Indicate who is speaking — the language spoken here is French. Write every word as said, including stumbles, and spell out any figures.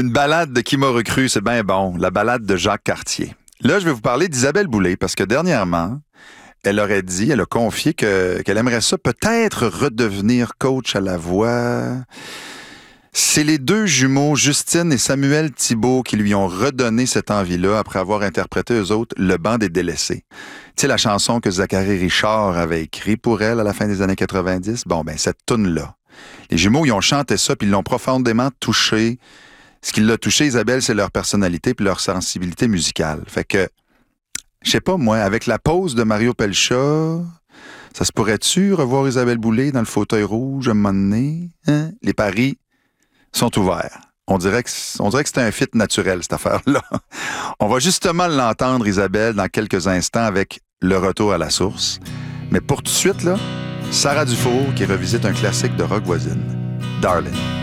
Speaker 1: Une balade de Qui m'a recru, c'est bien bon. La balade de Jacques Cartier. Là, je vais vous parler d'Isabelle Boulay parce que dernièrement, elle aurait dit, elle a confié que, qu'elle aimerait ça peut-être redevenir coach à la voix. C'est les deux jumeaux, Justine et Samuel Thibault, qui lui ont redonné cette envie-là après avoir interprété, eux autres, Le banc des délaissés. Tu sais, la chanson que Zachary Richard avait écrite pour elle à la fin des années quatre-vingt-dix? Bon, ben cette toune-là. Les jumeaux, ils ont chanté ça, puis ils l'ont profondément touché. Ce qui l'a touché, Isabelle, c'est leur personnalité puis leur sensibilité musicale. Fait que, je sais pas, moi, avec la pause de Mario Pelcha, ça se pourrait-tu revoir Isabelle Boulay dans le fauteuil rouge à un moment donné? Hein? Les paris sont ouverts. On dirait que, on dirait que c'est un fit naturel, cette affaire-là. On va justement l'entendre, Isabelle, dans quelques instants avec le retour à la source. Mais pour tout de suite, là, Sarah Dufour qui revisite un classique de rock voisine, Darling.